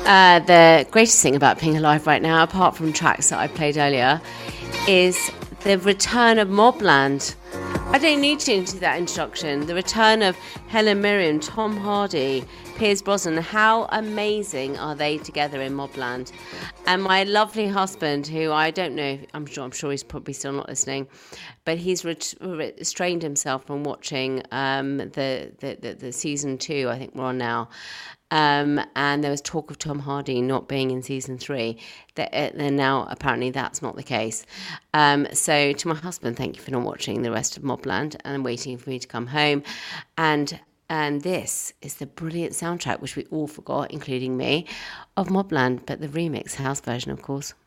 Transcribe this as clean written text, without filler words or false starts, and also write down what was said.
The greatest thing about being alive right now, apart from tracks that I played earlier, is the return of Mobland. I don't need to do that introduction. The return of Helen Mirren, Tom Hardy, Pierce Brosnan. How amazing are they together in Mobland? And my lovely husband, who I don't know, I'm sure he's probably still not listening, but he's restrained himself from watching the season 2. I think we're on now. And there was talk of Tom Hardy not being in season 3. And now apparently that's not the case. So to my husband, thank you for not watching the rest of Mobland and waiting for me to come home. And this is the brilliant soundtrack, which we all forgot, including me, of Mobland, but the remix house version, of course.